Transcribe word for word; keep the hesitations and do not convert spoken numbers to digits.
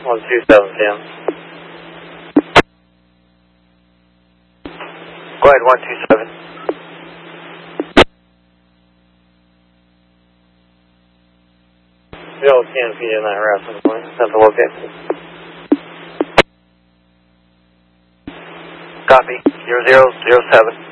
one two seven, Sam. Go ahead, one two seven. Zero ten feet in that route from the point. Central location. Copy. Zero zero zero seven.